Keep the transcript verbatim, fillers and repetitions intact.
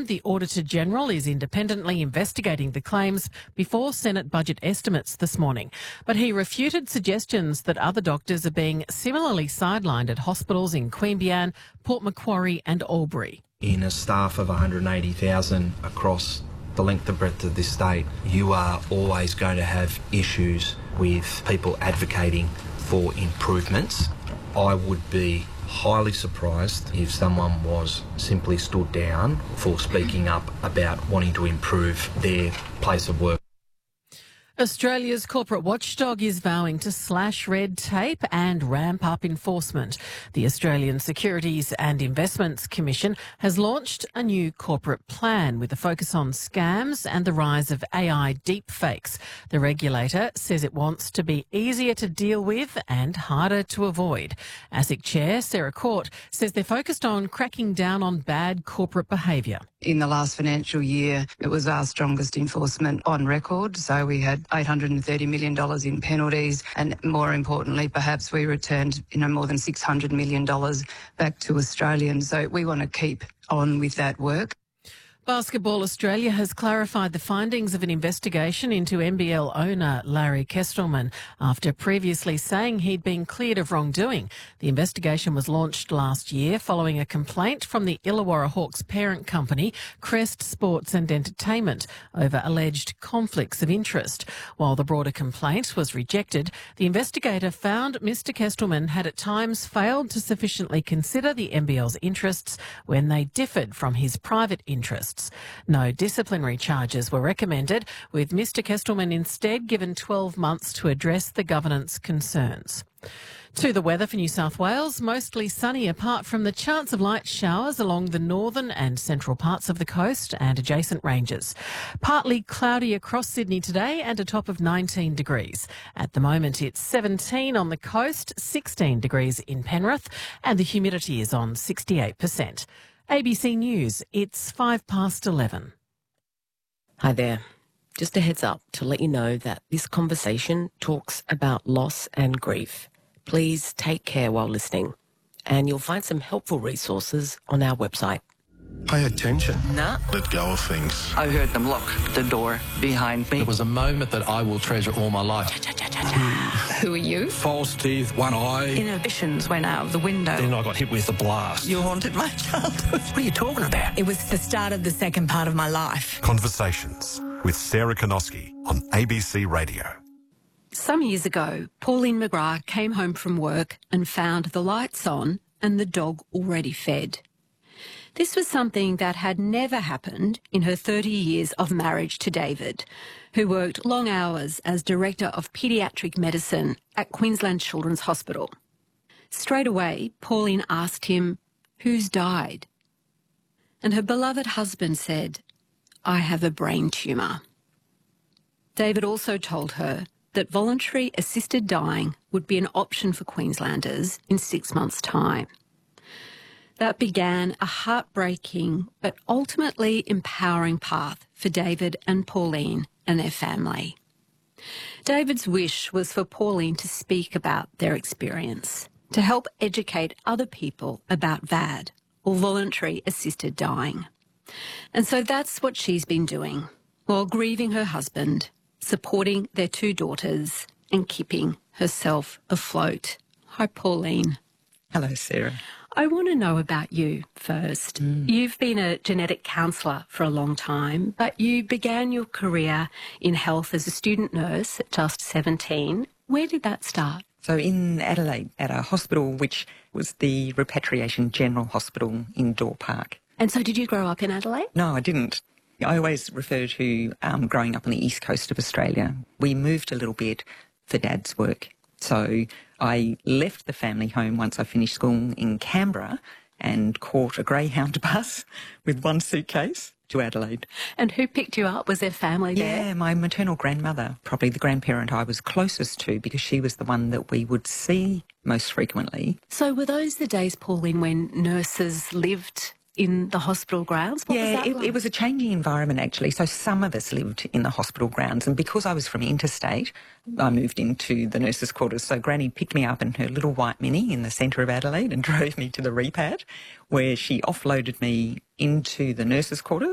confirmed the Auditor-General is independently investigating the claims before Senate budget estimates this morning. But he refuted suggestions that other doctors are being similarly sidelined at hospitals in Queanbeyan, Port Macquarie and Albury. In a staff of one hundred eighty thousand across the length and breadth of this state, you are always going to have issues with people advocating for improvements. I would be highly surprised if someone was simply stood down for speaking up about wanting to improve their place of work. Australia's corporate watchdog is vowing to slash red tape and ramp up enforcement. The Australian Securities and Investments Commission has launched a new corporate plan with a focus on scams and the rise of A I deepfakes. The regulator says it wants to be easier to deal with and harder to avoid. ASIC Chair Sarah Court says they're focused on cracking down on bad corporate behaviour. In the last financial year, it was our strongest enforcement on record. So we had eight hundred thirty million dollars in penalties, and more importantly, perhaps we returned, you know, more than six hundred million dollars back to Australians. So we want to keep on with that work. Basketball Australia has clarified the findings of an investigation into N B L owner Larry Kestelman after previously saying he'd been cleared of wrongdoing. The investigation was launched last year following a complaint from the Illawarra Hawks parent company, Crest Sports and Entertainment, over alleged conflicts of interest. While the broader complaint was rejected, the investigator found Mister Kestelman had at times failed to sufficiently consider the N B L's interests when they differed from his private interests. No disciplinary charges were recommended, with Mister Kestelman instead given twelve months to address the governance concerns. To the weather for New South Wales, mostly sunny apart from the chance of light showers along the northern and central parts of the coast and adjacent ranges. Partly cloudy across Sydney today and a top of nineteen degrees. At the moment it's seventeen on the coast, sixteen degrees in Penrith, and the humidity is on sixty-eight percent. A B C News, it's five past eleven. Hi there. Just a heads up to let you know that this conversation talks about loss and grief. Please take care while listening, and you'll find some helpful resources on our website. Pay attention. Nah. Let go of things. I heard them lock the door behind me. It was a moment that I will treasure all my life. Who are you? False teeth, one eye. Inhibitions went out of the window. Then I got hit with a blast. You haunted my childhood. What are you talking about? It was the start of the second part of my life. Conversations with Sarah Konoski on A B C Radio. Some years ago, Pauline McGrath came home from work and found the lights on and the dog already fed. This was something that had never happened in her thirty years of marriage to David, who worked long hours as Director of Paediatric Medicine at Queensland Children's Hospital. Straight away, Pauline asked him, "Who's died?" And her beloved husband said, "I have a brain tumour." David also told her that voluntary assisted dying would be an option for Queenslanders in six months' time. That began a heartbreaking but ultimately empowering path for David and Pauline and their family. David's wish was for Pauline to speak about their experience, to help educate other people about V A D, or voluntary assisted dying. And so that's what she's been doing, while grieving her husband, supporting their two daughters and keeping herself afloat. Hi, Pauline. Hello, Sarah. I want to know about you first. Mm. You've been a genetic counsellor for a long time, but you began your career in health as a student nurse at just seventeen. Where did that start? So in Adelaide, at a hospital which was the Repatriation General Hospital in Door Park. And so did you grow up in Adelaide? No, I didn't. I always refer to um, growing up on the east coast of Australia. We moved a little bit for Dad's work. So I left the family home once I finished school in Canberra and caught a Greyhound bus with one suitcase to Adelaide. And who picked you up? Was there family there? Yeah, my maternal grandmother, probably the grandparent I was closest to because she was the one that we would see most frequently. So were those the days, Pauline, when nurses lived in the hospital grounds? What yeah, was that it, like? it was a changing environment, actually. So some of us lived in the hospital grounds, and because I was from interstate, I moved into the nurses' quarters. So Granny picked me up in her little white Mini in the centre of Adelaide and drove me to the repad, where she offloaded me into the nurses' quarters.